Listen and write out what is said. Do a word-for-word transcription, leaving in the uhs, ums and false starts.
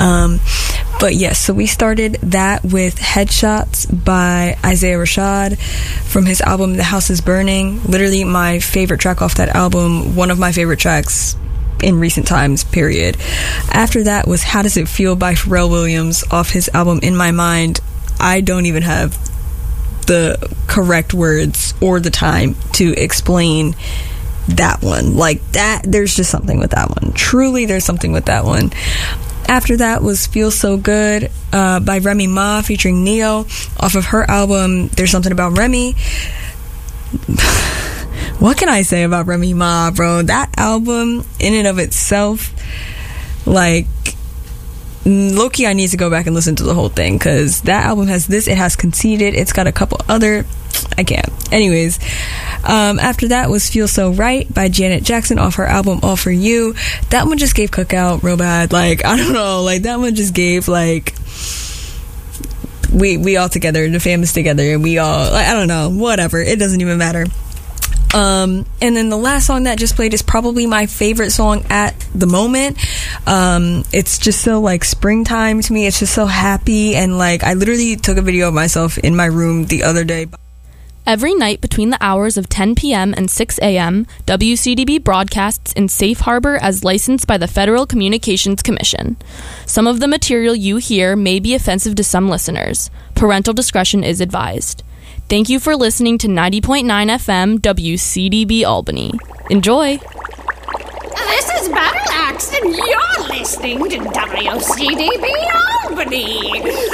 Um, but yes, so we started that with Headshots by Isaiah Rashad from his album The House is Burning. Literally my favorite track off that album, one of my favorite tracks in recent times, period. After that was How Does It Feel by Pharrell Williams off his album In My Mind. I don't even have the correct words or the time to explain that one. Like that, there's just something with that one. Truly, there's something with that one. After that was Feel So Good uh, by Remy Ma featuring Neo off of her album There's Something About Remy. What can I say about Remy Ma, bro? That album in and of itself, like, low-key I need to go back and listen to the whole thing, because that album has this, it has Conceited, it's got a couple other, I can't. Anyways, um, after that was Feel So Right by Janet Jackson off her album All For You. That one just gave Cookout real bad. Like, I don't know, like, that one just gave, like, we, we all together, the fam is together, and we all, like, I don't know, whatever, it doesn't even matter. Um, and then the last song that just played is probably my favorite song at the moment. Um, it's just so like springtime to me. It's just so happy. And like, I literally took a video of myself in my room the other day. Every night between the hours of ten p.m. and six a.m., W C D B broadcasts in Safe Harbor as licensed by the Federal Communications Commission. Some of the material you hear may be offensive to some listeners. Parental discretion is advised. Thank you for listening to ninety point nine F M W C D B Albany. Enjoy! This is Battle Axe, and you're listening to W C D B Albany.